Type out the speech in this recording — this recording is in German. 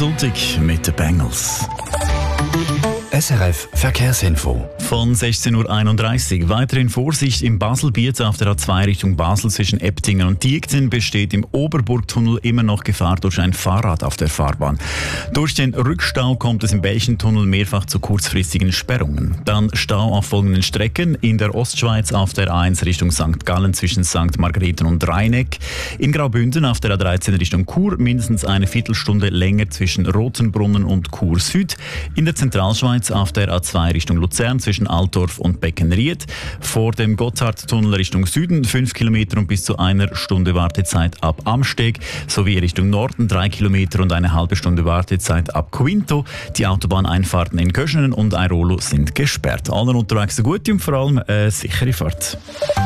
Sonntag mit den Bengals. SRF Verkehrsinfo. Von 16.31 Uhr. Weiterhin Vorsicht im Baselbiet auf der A2 Richtung Basel zwischen Eptingen und Diekten besteht im Oberburgtunnel immer noch Gefahr durch ein Fahrrad auf der Fahrbahn. Durch den Rückstau kommt es im Belchentunnel mehrfach zu kurzfristigen Sperrungen. Dann Stau auf folgenden Strecken: in der Ostschweiz auf der A1 Richtung St. Gallen zwischen St. Margrethen und Rheineck, in Graubünden auf der A13 Richtung Chur mindestens eine Viertelstunde länger zwischen Rotenbrunnen und Chur Süd, in der Zentralschweiz auf der A2 Richtung Luzern zwischen Altdorf und Beckenried, vor dem Gotthardtunnel Richtung Süden 5 Kilometer und bis zu einer Stunde Wartezeit ab Amsteg, sowie Richtung Norden 3 Kilometer und eine halbe Stunde Wartezeit ab Quinto. Die Autobahneinfahrten in Köschenen und Airolo sind gesperrt. Allen unterwegs eine gute und vor allem sichere Fahrt.